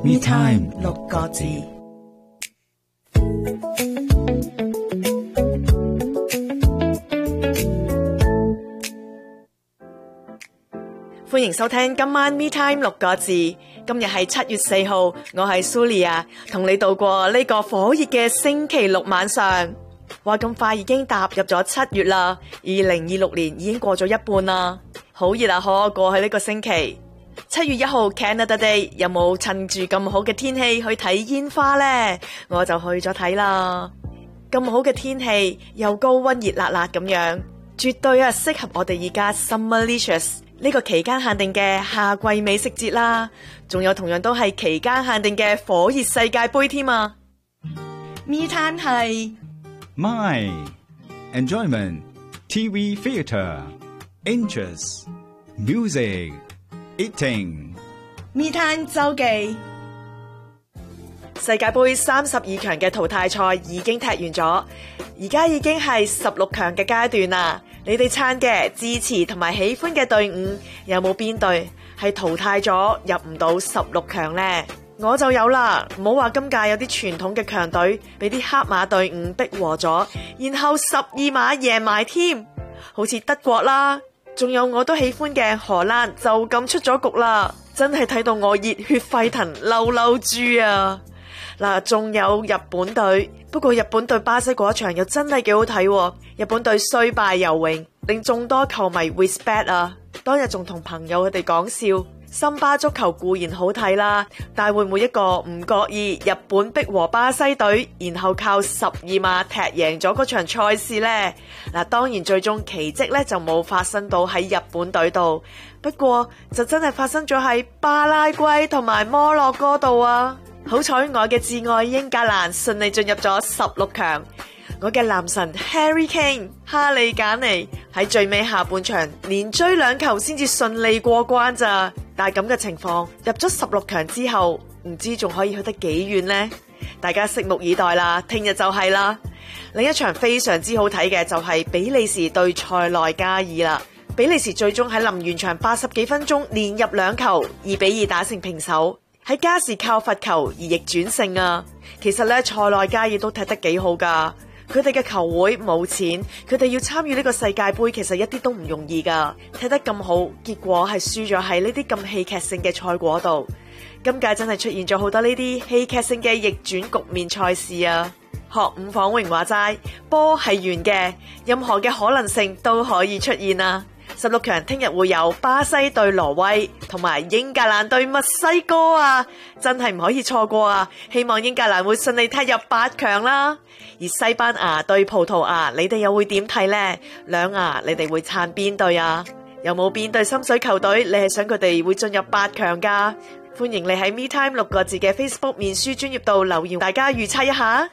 Me Time 六個字。歡迎收聽今晚 Me Time 六個字。今日係7月4號，我係 Sulia， 同你度過呢個火熱嘅星期六晚上。話咁快已經踏入咗7月啦，2026年已經過咗一半啦，好熱啊！可過去呢個星期，7月1號 Canada Day， 有冇趁住咁好嘅天氣去睇煙花呢？我就去咗睇啦。咁好嘅天氣，又高溫熱辣辣咁樣，絕對適合我哋而家 Summerlicious 呢個期間限定嘅夏季美食節啦。仲有同樣都係期間限定嘅火熱世界盃添啊！Me Time 係 My Enjoyment TV Theatre Interest Music Eating Me Time 周記。世界盃32強嘅淘汰賽已經踢完咗，而家已經係16強嘅階段啦。你哋撐嘅、支持同埋喜歡嘅隊伍有冇邊隊係淘汰咗入唔到16強呢？我就有啦，唔好話今屆有啲傳統嘅強隊俾啲黑馬隊伍逼和咗，然後12碼贏埋添，好似德國啦，仲有我都喜歡嘅荷蘭就咁出咗局啦，真係睇到我熱血沸騰，嬲嬲豬啊！嗱，仲有日本隊，不過日本對巴西嗰一場又真係幾好睇喎。日本隊雖敗猶榮，令眾多球迷 respect 啊！當日仲同朋友佢哋講笑，森巴足球固然好睇啦，但會唔會一個唔覺意日本逼和巴西隊，然後靠12碼踢贏咗嗰場賽事呢？嗱，當然最終奇蹟咧就冇發生到喺日本隊度，不過就真係發生咗喺巴拉圭同埋摩洛哥度啊！好彩我嘅摯愛英格蘭順利進入咗16強，我嘅男神 Harry Kane 哈利簡尼喺最尾下半場連追2球先至順利過關咋，但係咁嘅情況入咗16強之後，唔知仲可以去得幾遠呢？大家拭目以待啦，聽日就係啦。另一場非常之好睇嘅就係比利時對塞內加爾啦，比利時最終喺臨完場80幾分鐘連入2球，2比2打成平手。喺加時靠罰球而逆轉勝啊！其實咧，塞內加爾都踢得幾好噶。佢哋嘅球會冇錢，佢哋要參與呢個世界盃，其實一啲都唔容易噶。踢得咁好，結果係輸咗喺呢啲咁戲劇性嘅賽果度。今屆真係出現咗好多呢啲戲劇性嘅逆轉局面賽事啊！學伍晃榮話齋，波係圓嘅，任何嘅可能性都可以出現啊！16強聽日會有巴西對挪威同埋英格蘭對墨西哥啊，真係唔可以錯過啊！希望英格蘭會順利踢入8強啦。而西班牙對葡萄牙，你哋又會點睇呢？兩牙你哋會撐邊隊啊？有冇邊隊心水球隊你係想佢哋會進入8強噶？歡迎你喺 Me Time 6個字嘅 Facebook 面書專頁度留言，大家預測一下。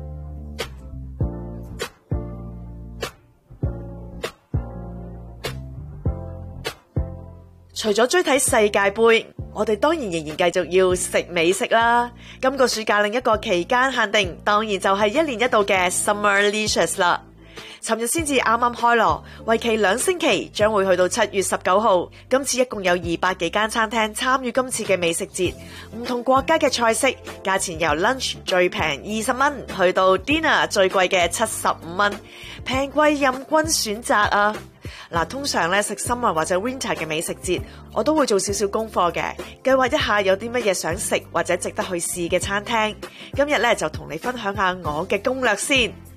除咗追睇世界盃，我哋當然仍然繼續要食美食啦。今個暑假另一個期間限定，當然就係1年1度嘅 Summerlicious 啦。尋日先至啱啱開鑼，為期2星期，將會去到7月19號。今次一共有200幾間餐廳參與今次嘅美食節，唔同國家嘅菜式，價錢由 lunch 最平20蚊，去到 dinner 最貴嘅75蚊，平貴任君選擇啊！嗱，通常咧食 summer 或者 winter 嘅美食節，我都會做少少功課嘅，計劃一下有啲乜嘢想食或者值得去試嘅餐廳。今日咧就同你分享下我嘅攻略先。